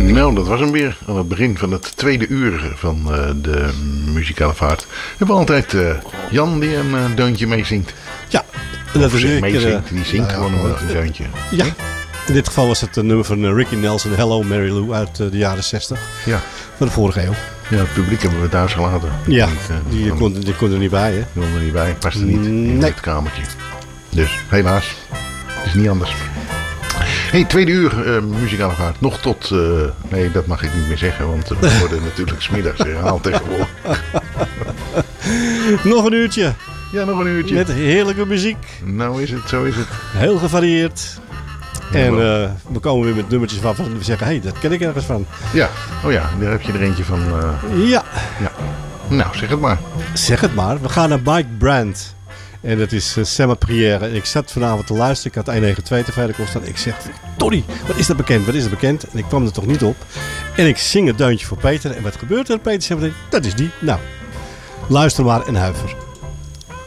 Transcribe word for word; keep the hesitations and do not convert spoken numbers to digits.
Nou, dat was hem weer. Aan het begin van het tweede uur van uh, de muzikale vaart. We hebben altijd uh, Jan die een uh, deuntje meezingt. Ja, dat is een meezingt. Die zingt nou, gewoon ja, een uh, deuntje. Ja, in dit geval was het een nummer van uh, Ricky Nelson, Hello Mary Lou uit uh, de jaren zestig. Ja. Van de vorige eeuw. Ja, het publiek hebben we thuis gelaten. Ja, niet, uh, die, kon, die kon er niet bij, hè? Die kon er niet bij, past er niet in nee. het kamertje. Dus, helaas. Het is niet anders. Hey, tweede uur uh, muzikale vaart. Nog tot... Uh, nee, dat mag ik niet meer zeggen, want we worden natuurlijk 's middags herhaald tegenwoordig. Nog een uurtje. Ja, nog een uurtje. Met heerlijke muziek. Nou is het, zo is het. Heel gevarieerd. En uh, we komen weer met nummertjes waarvan we zeggen, hé, hey, dat ken ik ergens van. Ja, oh ja, daar heb je er eentje van. Uh... Ja. ja. Nou, zeg het maar. Zeg het maar. We gaan naar Mike Brand. En dat is uh, Saint Prière. En ik zat vanavond te luisteren. Ik had honderdnegenentwintig tv de kost staan. Ik zeg, Tony, wat is dat bekend? Wat is dat bekend? En ik kwam er toch niet op. En ik zing het deuntje voor Peter. En wat gebeurt er? Peter zegt, dat is die. Nou, luister maar en huiver.